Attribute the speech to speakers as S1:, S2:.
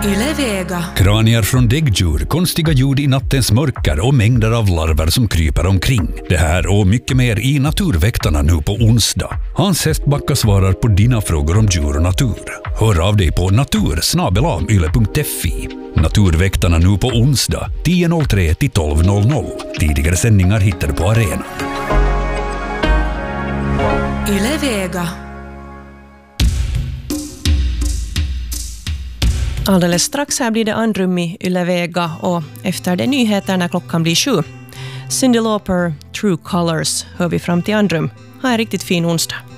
S1: Yle Vega.
S2: Kranier från däggdjur, konstiga ljud i nattens mörker och mängder av larver som kryper omkring. Det här och mycket mer i Naturväktarna nu på onsdag. Hans Hästbacka svarar på dina frågor om djur och natur. Hör av dig på natur@yle.fi. Naturväktarna nu på onsdag 10.03 till 12.00. Tidigare sändningar hittar du på arenan.
S1: Yle Vega.
S3: Alldeles strax här blir det andrum i Yle Vega och efter det nyheter när klockan blir 7. Cyndi Lauper, True Colors hör vi fram till andrum. Ha en riktigt fin onsdag.